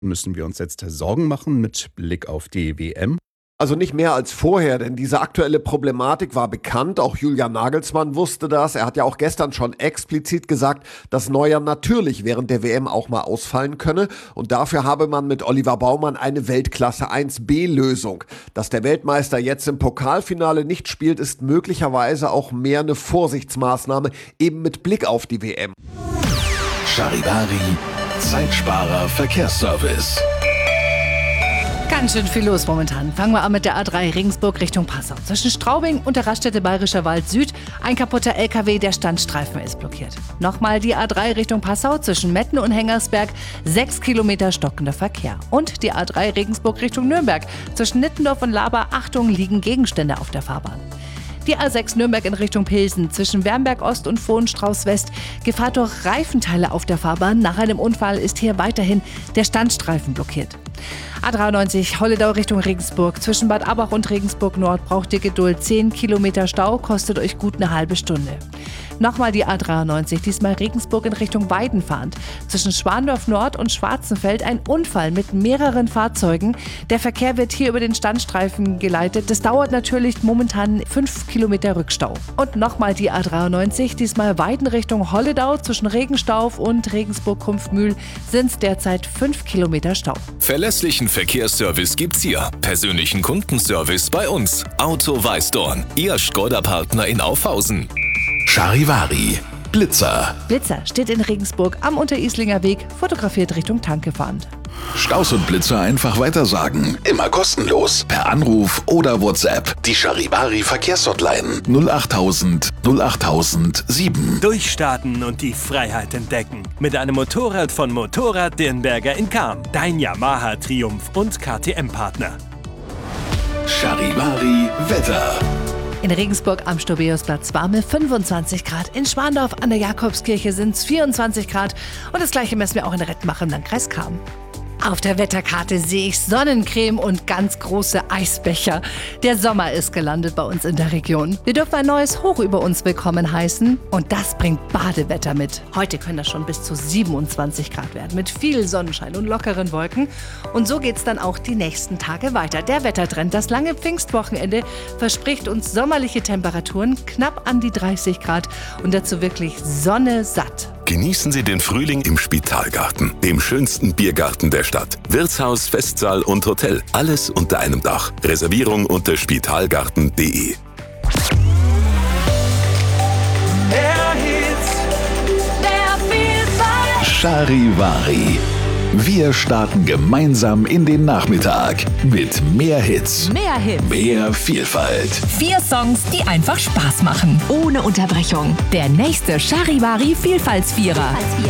Müssen wir uns jetzt Sorgen machen mit Blick auf die WM? Also nicht mehr als vorher, denn diese aktuelle Problematik war bekannt. Auch Julian Nagelsmann wusste das. Er hat ja auch gestern schon explizit gesagt, dass Neuer natürlich während der WM auch mal ausfallen könne. Und dafür habe man mit Oliver Baumann eine Weltklasse 1B-Lösung. Dass der Weltmeister jetzt im Pokalfinale nicht spielt, ist möglicherweise auch mehr eine Vorsichtsmaßnahme, eben mit Blick auf die WM. Charivari, Zeitsparer Verkehrsservice. Ganz schön viel los momentan. Fangen wir an mit der A3 Regensburg Richtung Passau. Zwischen Straubing und der Raststätte Bayerischer Wald Süd ein kaputter LKW, der Standstreifen ist blockiert. Nochmal die A3 Richtung Passau zwischen Metten und Hengersberg 6 Kilometer stockender Verkehr. Und die A3 Regensburg Richtung Nürnberg zwischen Nittendorf und Laber, Achtung, liegen Gegenstände auf der Fahrbahn. Die A6 Nürnberg in Richtung Pilsen zwischen Wernberg Ost und Vohenstrauß West. Gefahr durch Reifenteile auf der Fahrbahn. Nach einem Unfall ist hier weiterhin der Standstreifen blockiert. A93 Holledau Richtung Regensburg. Zwischen Bad Abbach und Regensburg Nord braucht ihr Geduld. 10 Kilometer Stau, kostet euch gut eine halbe Stunde. Nochmal die A93, diesmal Regensburg in Richtung Weiden fahrend. Zwischen Schwandorf Nord und Schwarzenfeld ein Unfall mit mehreren Fahrzeugen. Der Verkehr wird hier über den Standstreifen geleitet. Das dauert natürlich momentan 5 Kilometer Rückstau. Und nochmal die A93, diesmal Weiden Richtung Holledau. Zwischen Regenstauf und Regensburg-Kumpfmühl sind es derzeit 5 Kilometer Stau. Verlässlichen Verkehrsservice gibt's hier. Persönlichen Kundenservice bei uns. Auto Weißdorn, Ihr Škoda-Partner in Aufhausen. Charivari, Blitzer. Blitzer steht in Regensburg am Unterislinger Weg, fotografiert Richtung Tanke fahrend. Staus und Blitzer einfach weitersagen. Immer kostenlos. Per Anruf oder WhatsApp. Die Charivari Verkehrshotline 08000 08007. Durchstarten und die Freiheit entdecken. Mit einem Motorrad von Motorrad Dirnberger in Cham. Dein Yamaha Triumph und KTM-Partner. Charivari Wetter. In Regensburg am Stobeusplatz warme 25 Grad. In Schwandorf an der Jakobskirche sind es 24 Grad. Und das gleiche messen wir auch in Rettmach im Landkreis Cham. Auf der Wetterkarte sehe ich Sonnencreme und ganz große Eisbecher. Der Sommer ist gelandet bei uns in der Region. Wir dürfen ein neues Hoch über uns willkommen heißen und das bringt Badewetter mit. Heute können das schon bis zu 27 Grad werden mit viel Sonnenschein und lockeren Wolken. Und so geht's dann auch die nächsten Tage weiter. Der Wettertrend, das lange Pfingstwochenende, verspricht uns sommerliche Temperaturen knapp an die 30 Grad und dazu wirklich Sonne satt. Genießen Sie den Frühling im Spitalgarten, dem schönsten Biergarten der Stadt. Wirtshaus, Festsaal und Hotel, alles unter einem Dach. Reservierung unter spitalgarten.de. Mehr Hits, mehr Vielfalt. Charivari. Wir starten gemeinsam in den Nachmittag mit mehr Hits, Mehr Hits. mehr Vielfalt. 4 Songs, die einfach Spaß machen. Ohne Unterbrechung. Der nächste Charivari Vielfaltsvierer.